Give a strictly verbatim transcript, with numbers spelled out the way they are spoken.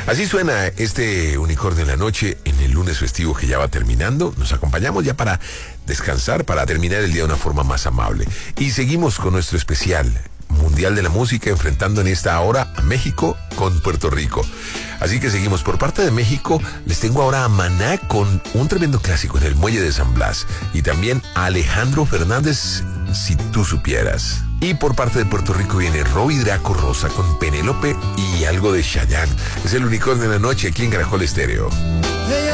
Así suena este Unicornio en la Noche en el lunes festivo que ya va terminando. Nos acompañamos ya para descansar, para terminar el día de una forma más amable. Y seguimos con nuestro especial Mundial de la Música, enfrentando en esta hora a México con Puerto Rico. Así que seguimos. Por parte de México, les tengo ahora a Maná con un tremendo clásico en el Muelle de San Blas. Y también a Alejandro Fernández, Si tú supieras. Y por parte de Puerto Rico viene Robbie Draco Rosa con Penélope y algo de Chayanne. Es el Unicornio de la Noche aquí en Caracol Estéreo.